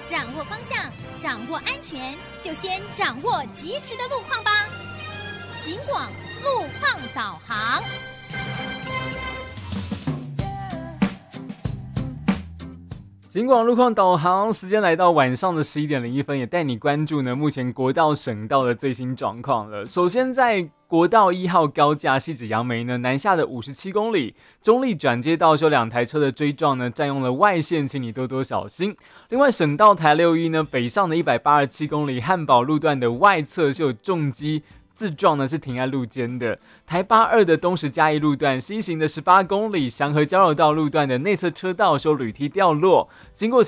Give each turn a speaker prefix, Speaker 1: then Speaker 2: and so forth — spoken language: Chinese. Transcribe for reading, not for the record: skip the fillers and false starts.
Speaker 1: 掌握方向，掌握安全，就先掌握及时的路况吧。警广路况导航。
Speaker 2: 警广路况导航时间来到晚上的11:01，也带你关注呢目前国道、省道的最新状况了。首先在国道1号高架汐止杨梅呢南下的57公里，中立转接道有2台车的追撞呢，占用了外线，请你多多小心。另外省道台61呢北上的187公里，汉宝路段的外侧是有重机自撞呢是停在路肩的。台82的东石嘉义路段西行的18公里，祥和交流道路段的内侧车道有铝梯掉落，经过